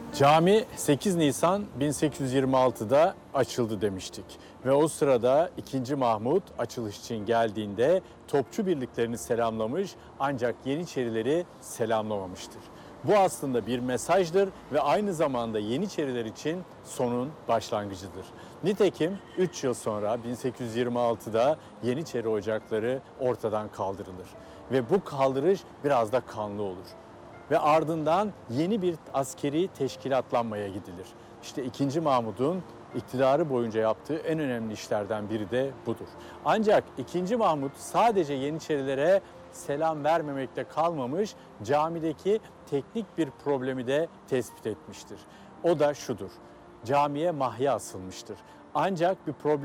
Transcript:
Cami 8 Nisan 1826'da açıldı demiştik. Ve o sırada 2. Mahmut açılış için geldiğinde topçu birliklerini selamlamış ancak Yeniçerileri selamlamamıştır. Bu aslında bir mesajdır ve aynı zamanda Yeniçeriler için sonun başlangıcıdır. Nitekim 3 yıl sonra 1826'da Yeniçeri ocakları ortadan kaldırılır. Ve bu kaldırış biraz da kanlı olur. Ve ardından yeni bir askeri teşkilatlanmaya gidilir. İşte 2. Mahmud'un iktidarı boyunca yaptığı en önemli işlerden biri de budur. Ancak 2. Mahmud sadece Yeniçerilere selam vermemekle kalmamış, camideki teknik bir problemi de tespit etmiştir. O da şudur: camiye mahya asılmıştır. Ancak bir problem